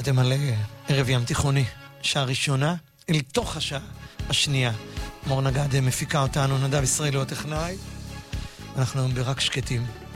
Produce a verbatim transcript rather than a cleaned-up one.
האזנתם על ערב ים תיכוני, שעה ראשונה, אל תוך השעה השנייה. מור נגד מפיקה אותנו, נדב ישראל הוא הטכנאי. אנחנו היום ברק שקטים.